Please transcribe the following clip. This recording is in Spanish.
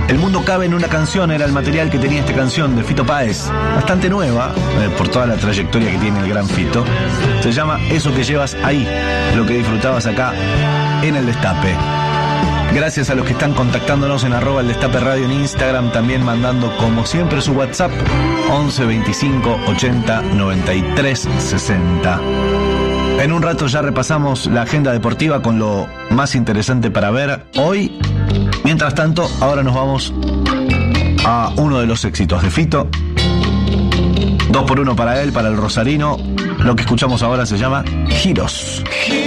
El mundo cabe en una canción, era el material que tenía esta canción de Fito Páez, bastante nueva, por toda la trayectoria que tiene el gran Fito. Se llama Eso que llevas ahí, lo que disfrutabas acá en El Destape. Gracias a los que están contactándonos en @El Destape Radio en Instagram, también mandando como siempre su WhatsApp 11 25 80 93 60. En un rato ya repasamos la agenda deportiva con lo más interesante para ver hoy. Mientras tanto, ahora nos vamos a uno de los éxitos de Fito. 2x1 para él, para el rosarino. Lo que escuchamos ahora se llama Giros.